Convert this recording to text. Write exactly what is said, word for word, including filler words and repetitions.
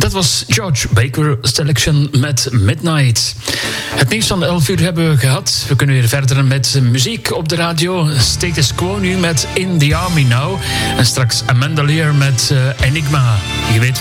Dat was George Baker Selection met Midnight. Het nieuws van elf uur hebben we gehad. We kunnen weer verder met muziek op de radio. Status Quo nu met In the Army Now. En straks Amanda Lear met uh, Enigma. Je weet